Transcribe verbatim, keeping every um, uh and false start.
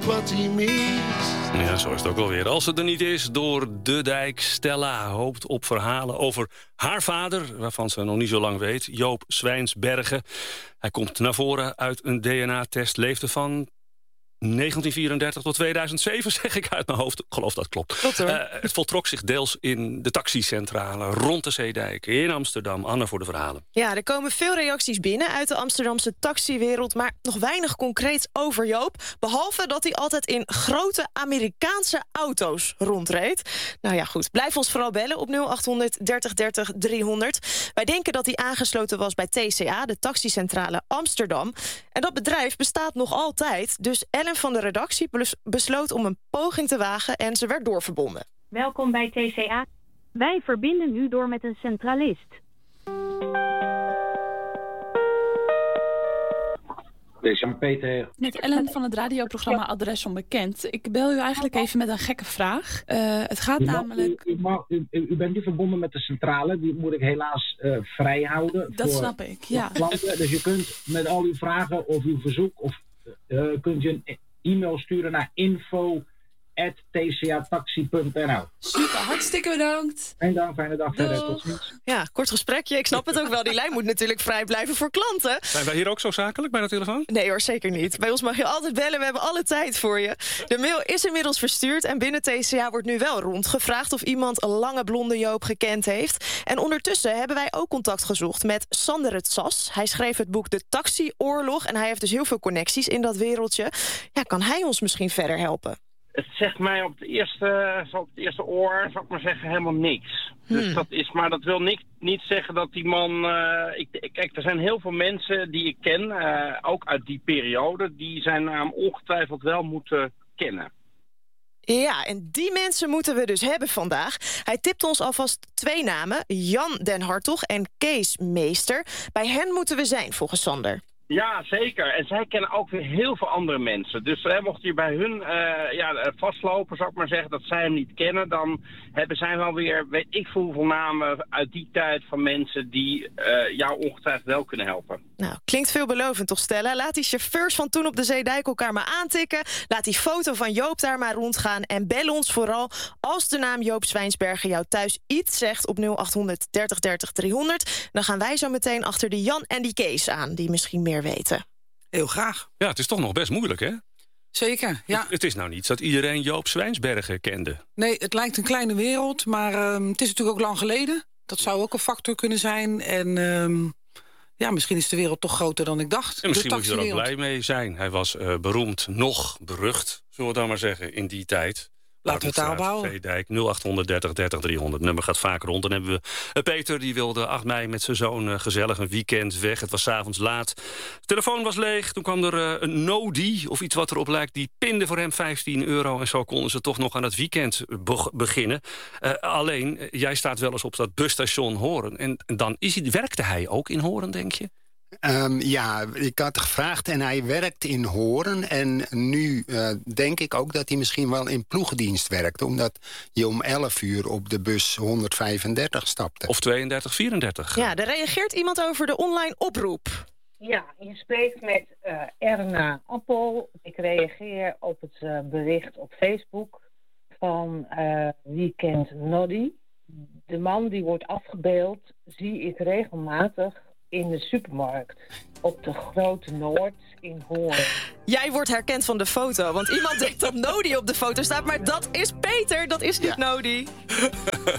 wat hij mist. Ja, zo is het ook wel weer. Als het er niet is, door de dijk. Stella hoopt op verhalen over haar vader, waarvan ze nog niet zo lang weet, Joop Zwijnsbergen. Hij komt naar voren uit een D N A-test, leefde van negentien vierendertig tot tweeduizend zeven, zeg ik uit mijn hoofd. Ik geloof dat klopt. Klopt hoor. Uh, het voltrok zich deels in de taxicentrale rond de Zeedijk in Amsterdam. Anne voor de verhalen. Ja, er komen veel reacties binnen uit de Amsterdamse taxiwereld, maar nog weinig concreets over Joop. Behalve dat hij altijd in grote Amerikaanse auto's rondreed. Nou ja, goed. Blijf ons vooral bellen op nul achthonderd dertig dertig driehonderd. Wij denken dat hij aangesloten was bij T C A, de taxicentrale Amsterdam. En dat bedrijf bestaat nog altijd, dus Ellen van de redactie besloot om een poging te wagen en ze werd doorverbonden. Welkom bij T C A. Wij verbinden u door met een centralist. Deze Peter. Met Ellen van het radioprogramma Adres Onbekend. Ik bel u eigenlijk even met een gekke vraag. Uh, het gaat u mag, namelijk... U, u, mag, u, u bent nu verbonden met de centrale. Die moet ik helaas uh, vrij houden. Dat voor, snap ik, ja. Klanten. Dus je kunt met al uw vragen of uw verzoek... of uh, kunt je een e-mail sturen naar info at t c a taxi punt n l. Super, hartstikke bedankt. En dan fijne dag verder. Tot ziens. Ja, kort gesprekje. Ik snap het ook wel. Die lijn moet natuurlijk vrij blijven voor klanten. Zijn wij hier ook zo zakelijk bij de telefoon? Nee hoor, zeker niet. Bij ons mag je altijd bellen. We hebben alle tijd voor je. De mail is inmiddels verstuurd en binnen T C A wordt nu wel rondgevraagd of iemand een lange blonde Joop gekend heeft. En ondertussen hebben wij ook contact gezocht met Sander het Sas. Hij schreef het boek De Taxioorlog en hij heeft dus heel veel connecties in dat wereldje. Ja, kan hij ons misschien verder helpen? Het zegt mij op het eerste, zo op het eerste oor, zou ik maar zeggen, helemaal niks. Hmm. Dus dat is, maar dat wil niks, niet zeggen dat die man... Uh, ik, kijk, er zijn heel veel mensen die ik ken, uh, ook uit die periode, die zijn naam ongetwijfeld wel moeten kennen. Ja, en die mensen moeten we dus hebben vandaag. Hij tipt ons alvast twee namen, Jan den Hartog en Kees Meester. Bij hen moeten we zijn, volgens Sander. Ja, zeker. En zij kennen ook weer heel veel andere mensen. Dus hè, mocht je bij hun uh, ja, vastlopen, zou ik maar zeggen, dat zij hem niet kennen, dan hebben zij wel weer, weet ik veel hoeveel namen uit die tijd van mensen die uh, jou ongetwijfeld wel kunnen helpen. Nou, klinkt veelbelovend toch, Stella? Laat die chauffeurs van toen op de Zeedijk elkaar maar aantikken. Laat die foto van Joop daar maar rondgaan. En bel ons vooral als de naam Joop Zwijnsbergen jou thuis iets zegt op nul achthonderd dertig dertig driehonderd. Dan gaan wij zo meteen achter die Jan en die Kees aan, die misschien meer weten. Heel graag. Ja, het is toch nog best moeilijk, hè? Zeker, ja. Het, het is nou niet dat iedereen Joop Zwijnsbergen kende. Nee, het lijkt een kleine wereld, maar uh, het is natuurlijk ook lang geleden. Dat zou ook een factor kunnen zijn. En uh, ja, misschien is de wereld toch groter dan ik dacht. En misschien moet je er ook blij mee zijn. Hij was uh, beroemd, nog berucht, zullen we dan maar zeggen, in die tijd. Laten we het daarop houden. Zeedijk, nul achthonderd dertig dertig driehonderd. Nummer gaat vaak rond. Dan hebben we uh, Peter, die wilde acht mei met zijn zoon uh, gezellig een weekend weg. Het was 's avonds laat. De telefoon was leeg. Toen kwam er uh, een Nodi, of iets wat erop lijkt. Die pinde voor hem vijftien euro. En zo konden ze toch nog aan het weekend be- beginnen. Uh, alleen, uh, jij staat wel eens op dat busstation Hoorn. En, en dan is hij, werkte hij ook in Hoorn, denk je? Um, ja, ik had gevraagd en hij werkt in Hoorn. En nu uh, denk ik ook dat hij misschien wel in ploegdienst werkt. Omdat je om elf uur op de bus honderdvijfendertig stapte. Of tweeëndertig, vierendertig. Ja, er reageert iemand over de online oproep. Ja, je spreekt met uh, Erna Appel. Ik reageer op het uh, bericht op Facebook van uh, Weekend Noddy. De man die wordt afgebeeld zie ik regelmatig in de supermarkt op de Grote Noord in Hoorn. Jij wordt herkend van de foto, want iemand denkt dat Nodi op de foto staat, maar dat is Peter, dat is niet ja. Nodi.